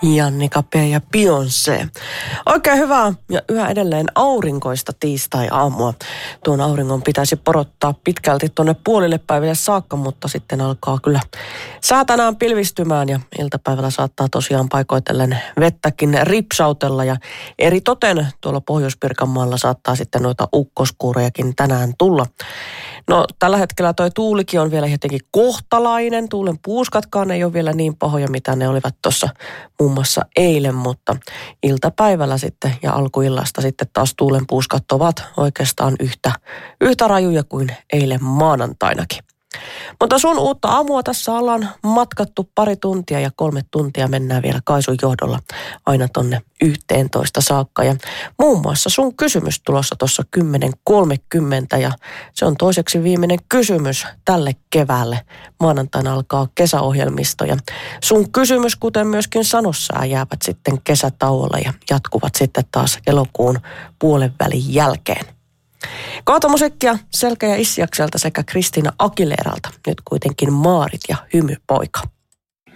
Jannika P. ja Beyoncé. Oikein hyvää ja yhä edelleen aurinkoista tiistai-aamua. Tuon auringon pitäisi porottaa pitkälti tuonne puolille päiville saakka, mutta sitten alkaa kyllä saatanaan pilvistymään ja iltapäivällä saattaa tosiaan paikoitellen vettäkin ripsautella ja eri toten tuolla Pohjois-Pirkanmaalla saattaa sitten noita ukkoskuurejakin tänään tulla. No tällä hetkellä toi tuulikin on vielä jotenkin kohtalainen. Tuulen puuskatkaan ei ole vielä niin pahoja, mitä ne olivat tuossa muun muassa eilen, mutta iltapäivällä sitten ja alkuillasta sitten taas tuulen puuskat ovat oikeastaan yhtä rajuja kuin eilen maanantainakin. Mutta sun uutta aamua tässä ollaan matkattu 2 tuntia ja 3 tuntia mennään vielä Kaisun johdolla aina tonne 11 saakka. Ja muun muassa sun kysymys tulossa tuossa 10.30 ja se on toiseksi viimeinen kysymys tälle keväälle. Maanantaina alkaa kesäohjelmisto ja sun kysymys, kuten myöskin Sanossää, jäävät sitten kesätauolle ja jatkuvat sitten taas elokuun puolenvälin jälkeen. Kaatomusiikkia Selkä ja Issiakselta sekä Kristiina Aguileralta. Nyt kuitenkin Maarit ja Hymypoika.